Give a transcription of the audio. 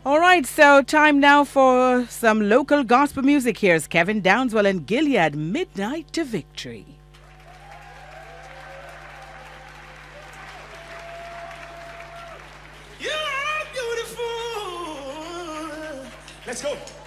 All right, so time now for some local gospel music. Here's Kevin Downswell and Gilead, Midnight to Victory. You're beautiful. Let's go.